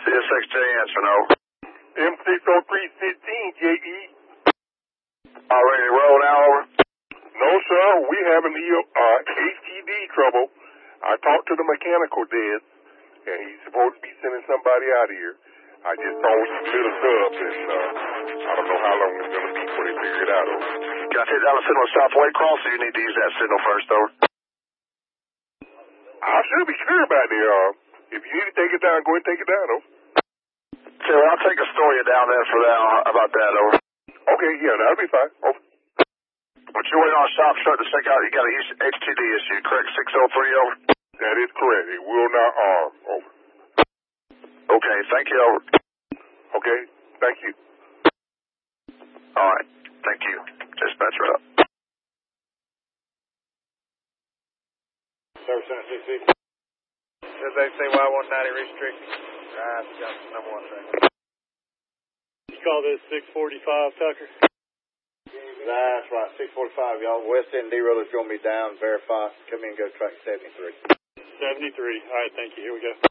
CSXJ answer, no. M60315, JE. All ready to roll now, over? No, sir, we having the HTD trouble. I talked to the mechanical desk, and he's supposed to be sending somebody out here. I just thought we could lit us up, and I don't know how long it's going to be before they figure it out, over. Can I take down the signal to stop Waycross, or you need to use that signal first, over? I should be clear about it. If you need to take it down, go ahead and take it down, over. So I'll take Astoria down there for that, about that, over. Okay, yeah, that'll be fine, over. But you're waiting on a shop shut to check out, you got a HTD issue, correct? 603, over? That is correct. It will not arm, over. Okay, thank you, over. Okay, thank you. All right, thank you. Dispatcher up. Service Center 660. Says they say Y190 restricted. Drive Junction number 1 second. You call this 645, Tucker? That's right, 645, y'all. West End D-Roller's going to be down. Verify. Come in and go track 73. 73. All right, thank you. Here we go.